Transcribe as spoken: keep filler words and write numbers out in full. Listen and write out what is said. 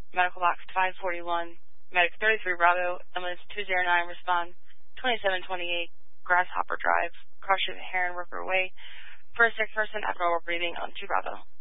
Medical Box five forty-one, Medic thirty-three Bravo, M S two zero nine, respond twenty-seven twenty-eight, Grasshopper Drive, Cross Street, Heron Worker Way, for a sick person, abnormal breathing on two Bravo.